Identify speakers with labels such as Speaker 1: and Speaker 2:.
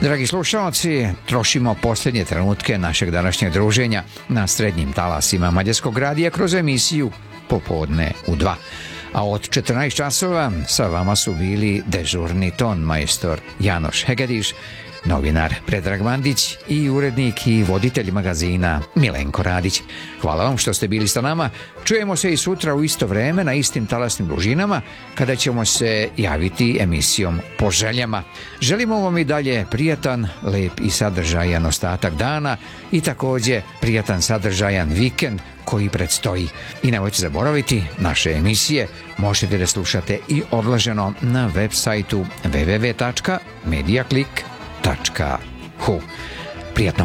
Speaker 1: Dragi slušalci, trošimo posljednje trenutke našeg današnjeg druženja na srednjim talasima Mađarskog radija kroz emisiju Popodne u 2. A od 14 časova sa vama su bili dežurni ton majstor Janoš Hegediš, novinar Predrag Mandić i urednik i voditelj magazina Milenko Radić. Hvala vam što ste bili sa nama. Čujemo se i sutra u isto vreme na istim talasnim dužinama kada ćemo se javiti emisijom Po željama. Želimo vam i dalje prijatan, lep i sadržajan ostatak dana i također prijatan sadržajan vikend koji predstoji. I nemojte zaboraviti, naše emisije možete da slušate i odloženo na web sajtu www.mediaclick.hu. Prijatno.